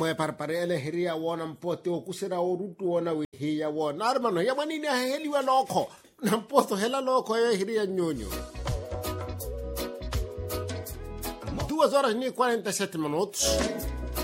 moe parparele hiria wona mpote o kusera o rutu wona wihia wona armano ya manini aheliwa loko na mpoto hela loko ya hiria nyonyo 2 horas e 47 minutos